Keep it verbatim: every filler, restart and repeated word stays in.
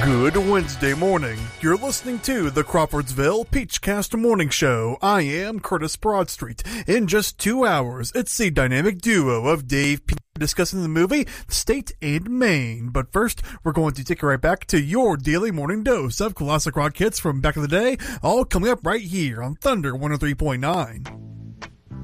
Good Wednesday morning. You're listening to the Crawfordsville Peachcast Morning Show. I am Curtis Broadstreet. In just two hours, it's the dynamic duo of Dave P. discussing the movie State and Maine. But first, we're going to take it right back to your daily morning dose of classic rock hits from back in the day, all coming up right here on Thunder one oh three point nine.